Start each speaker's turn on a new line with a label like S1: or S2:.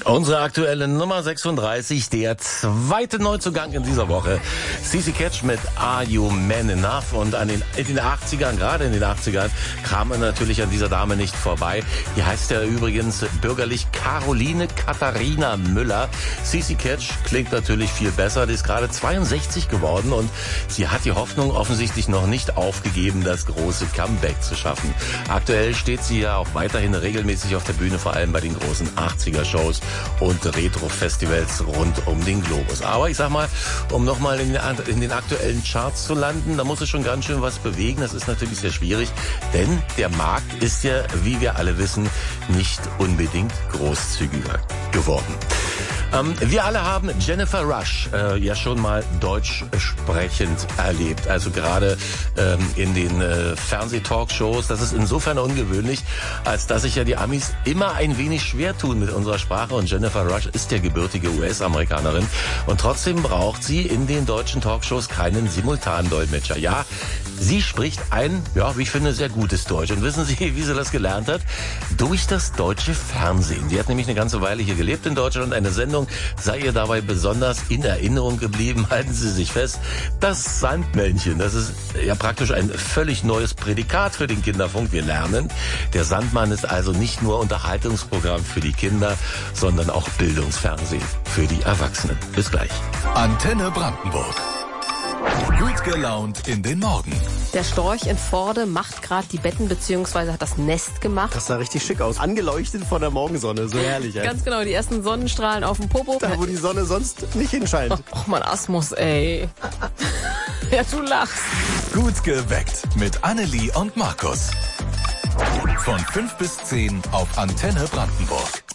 S1: Unsere aktuelle Nummer 36, der zweite Neuzugang in dieser Woche. CeCe Catch mit Are You Man Enough? Und in den 80ern, gerade in den 80ern, kam man natürlich an dieser Dame nicht vorbei. Die heißt ja übrigens bürgerlich Caroline Katharina Müller. CeCe Catch klingt natürlich viel besser. Die ist gerade 62 geworden und sie hat die Hoffnung offensichtlich noch nicht aufgegeben, das große Comeback zu schaffen. Aktuell steht sie ja auch weiterhin regelmäßig auf der Bühne, vor allem bei den großen 80er-Shows und Retro-Festivals rund um den Globus. Aber ich sag mal, um nochmal in den aktuellen Charts zu landen, da muss es schon ganz schön was bewegen. Das ist natürlich sehr schwierig, denn der Markt ist ja, wie wir alle wissen, nicht unbedingt großzügiger geworden. Wir alle haben Jennifer Rush ja schon mal deutsch sprechend erlebt. Also gerade in den Fernsehtalkshows. Das ist insofern ungewöhnlich, als dass sich ja die Amis immer ein wenig schwer tun mit unserer Sprache. Und Jennifer Rush ist ja gebürtige US-Amerikanerin. Und trotzdem braucht sie in den deutschen Talkshows keinen Simultandolmetscher. Ja, sie spricht ein, ja, wie ich finde, sehr gutes Deutsch. Und wissen Sie, wie sie das gelernt hat? Durch das deutsche Fernsehen. Sie hat nämlich eine ganze Weile hier gelebt in Deutschland und eine Sendung sei ihr dabei besonders in Erinnerung geblieben. Halten Sie sich fest, das Sandmännchen, das ist ja praktisch ein völlig neues Prädikat für den Kinderfunk. Wir lernen, der Sandmann ist also nicht nur Unterhaltungsprogramm für die Kinder, sondern auch Bildungsfernsehen für die Erwachsenen. Bis gleich.
S2: Antenne Brandenburg. Gut gelaunt in den Morgen.
S3: Der Storch in Vorde macht gerade die Betten bzw. hat das Nest gemacht.
S4: Das sah richtig schick aus. Angeleuchtet von der Morgensonne. So herrlich. Ja.
S3: Ganz genau, die ersten Sonnenstrahlen auf dem Popo.
S4: Da, wo die Sonne sonst nicht hinscheint.
S3: Ach man, Asmus, ey. Ja, du lachst.
S2: Gut geweckt mit Annelie und Markus. Von 5 bis 10 auf Antenne Brandenburg.